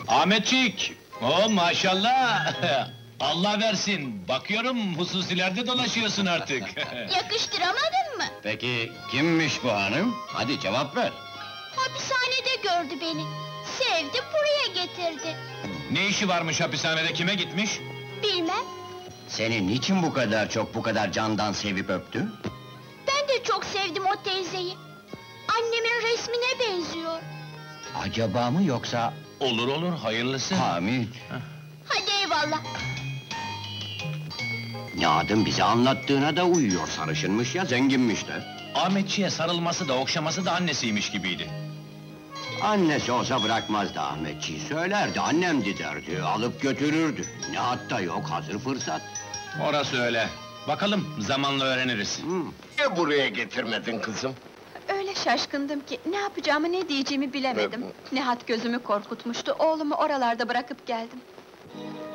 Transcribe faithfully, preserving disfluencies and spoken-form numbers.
Ahmetçik! Oo maşallah! Allah versin, bakıyorum hususilerde dolaşıyorsun artık. Yakıştıramadın mı? Peki kimmiş bu hanım? Hadi cevap ver. Hapishanede gördü beni. Sevdi, buraya getirdi. Ne işi varmış hapishanede, kime gitmiş? Bilmem, Seni niçin bu kadar çok, bu kadar candan sevip öptü? ben de çok sevdim o teyzeyi. Annemin resmine benziyor. Acaba mı yoksa... Olur olur, hayırlısı. Hamit! Hadi eyvallah. Nihat'ın bize anlattığına da uyuyor, sarışınmış ya, zenginmiş de. Ahmetçiye sarılması da okşaması da annesiymiş gibiydi. Annesi olsa bırakmazdı Ahmetçiği, söylerdi, annemdi derdi, alıp götürürdü. Nihat da yok, hazır fırsat. Orası öyle. Bakalım, zamanla öğreniriz. Hı. Niye buraya getirmedin kızım? Öyle şaşkındım ki, ne yapacağımı, ne diyeceğimi bilemedim. Nihat gözümü korkutmuştu, oğlumu oralarda bırakıp geldim.